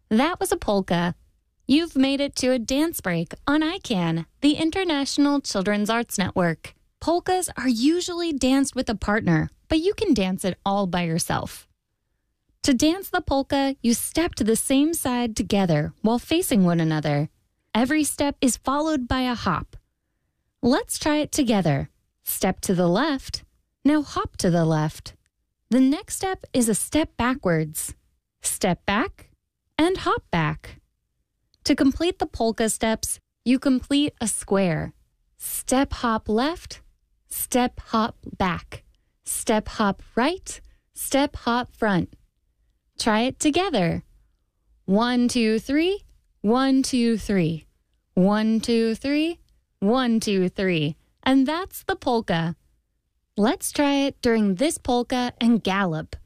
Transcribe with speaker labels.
Speaker 1: That was a polka. You've made it to a dance break on ICANN, the International Children's Arts Network. Polkas are usually danced with a partner, but you can dance it all by yourself. To dance the polka, you step to the same side together while facing one another. Every step is followed by a hop. Let's try it together. Step to the left. Now hop to the left. The next step is a step backwards. Step back and hop back. To complete the polka steps, you complete a square. Step hop left, step hop back, step hop right, step hop front. Try it together. 1, 2, 3, 1, 2, 3. 1, 2, 3, 1, 2, 3. And that's the polka. Let's try it during this polka and gallop.